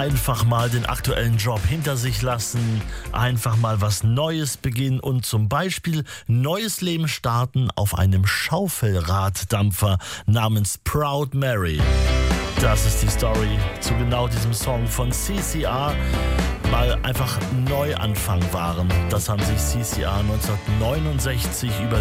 einfach mal den aktuellen Job hinter sich lassen, einfach mal was Neues beginnen und zum Beispiel neues Leben starten auf einem Schaufelraddampfer namens Proud Mary. Das ist die Story zu genau diesem Song von CCR, weil einfach Neuanfang waren. Das haben sich CCR 1969 über